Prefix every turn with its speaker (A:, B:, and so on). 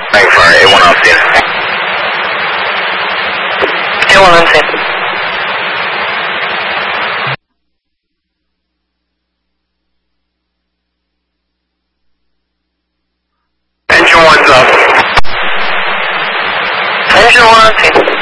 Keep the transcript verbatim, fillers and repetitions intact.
A: Thanks for A one on scene.
B: A one on scene.
A: Engine one's up.
B: Engine one on scene.